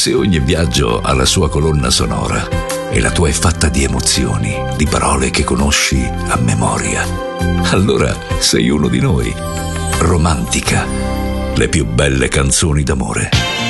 Se ogni viaggio ha la sua colonna sonora e la tua è fatta di emozioni, di parole che conosci a memoria, allora sei uno di noi. Romantica, le più belle canzoni d'amore.